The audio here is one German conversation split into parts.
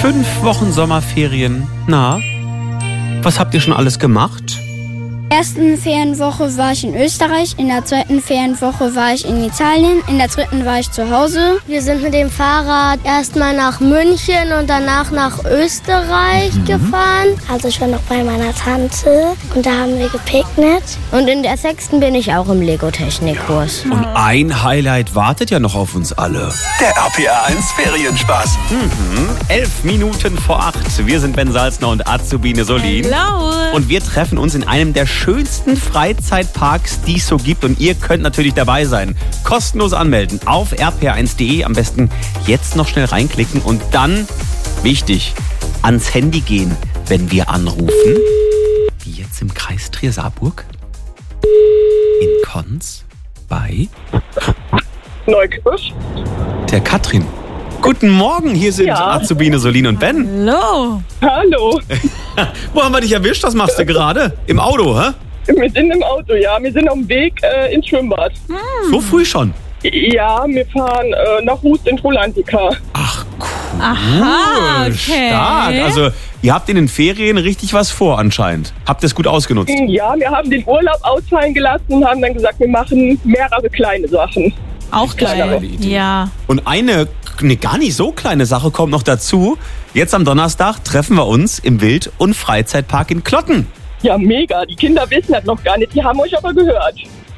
5 Wochen Sommerferien. Na, was habt ihr schon alles gemacht? In der ersten Ferienwoche war ich in Österreich, in der zweiten Ferienwoche war ich in Italien, in der dritten war ich zu Hause. Wir sind mit dem Fahrrad erstmal nach München und danach nach Österreich gefahren. Also ich war noch bei meiner Tante und da haben wir gepicknickt. Und in der 6. bin ich auch im Lego-Technikkurs. Und ein Highlight wartet ja noch auf uns alle. Der RPR 1 Ferienspaß. 11 Minuten vor 8. Wir sind Ben Salzner und Azubine Solin. Hello. Und wir treffen uns in einem der schönsten Freizeitparks, die es so gibt. Und ihr könnt natürlich dabei sein. Kostenlos anmelden auf rpr1.de. Am besten jetzt noch schnell reinklicken und dann, wichtig, ans Handy gehen, wenn wir anrufen. Wie jetzt im Kreis Trier-Saarburg. In Konz bei Neukirch. der Katrin. Guten Morgen, hier sind Azubine Solin und Ben. Hallo. Hallo. Wo haben wir dich erwischt? Was machst du gerade? Im Auto, hä? Wir sind im Auto, ja. Wir sind auf dem Weg ins Schwimmbad. So früh schon? Ja, wir fahren nach Hust in Trolantica. Ach, cool. Aha, okay. Stark. Also, ihr habt in den Ferien richtig was vor anscheinend. Habt ihr es gut ausgenutzt? Ja, wir haben den Urlaub ausfallen gelassen und haben dann gesagt, wir machen mehrere kleine Sachen. Auch geil. Geile Idee. Ja. Und eine gar nicht so kleine Sache kommt noch dazu. Jetzt am Donnerstag treffen wir uns im Wild- und Freizeitpark in Klotten. Ja, mega. Die Kinder wissen das noch gar nicht. Die haben euch aber gehört.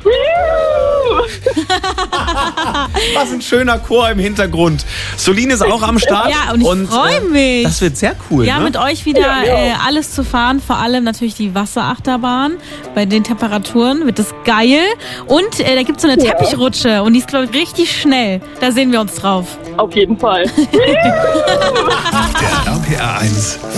Was ein schöner Chor im Hintergrund. Solin ist auch am Start. Ja, und ich freue mich. Das wird sehr cool. Ja, ne? mit euch wieder alles zu fahren, vor allem natürlich die Wasserachterbahn. Bei den Temperaturen wird das geil. Und da gibt es so eine Teppichrutsche und die ist, glaube ich, richtig schnell. Da sehen wir uns drauf. Auf jeden Fall. Der RPR 1